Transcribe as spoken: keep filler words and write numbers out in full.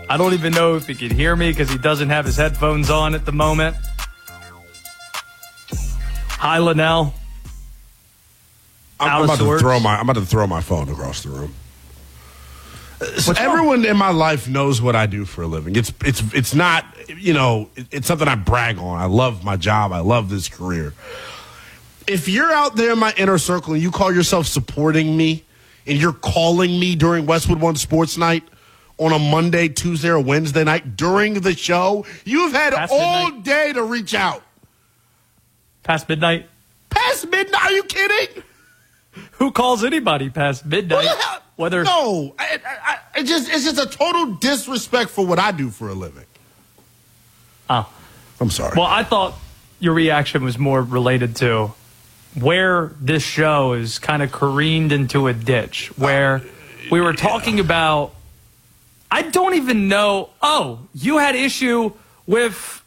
I don't even know if he can hear me because he doesn't have his headphones on at the moment. Hi, Linnell. I'm, I'm about to throw my I'm about to throw my phone across the room. So everyone in my life knows what I do for a living. It's it's it's not, you know, it, it's something I brag on. I love my job. I love this career. If you're out there in my inner circle and you call yourself supporting me and you're calling me during Westwood One Sports Night on a Monday, Tuesday, or Wednesday night during the show, you've had Past all midnight. day to reach out. Past midnight? Past midnight? Are you kidding? Who calls anybody past midnight? Whether no, I, I, I, it just it's just a total disrespect for what I do for a living. Oh, I'm sorry. Well, I thought your reaction was more related to where this show is kind of careened into a ditch, where we were talking about. I don't even know. Oh, you had issue with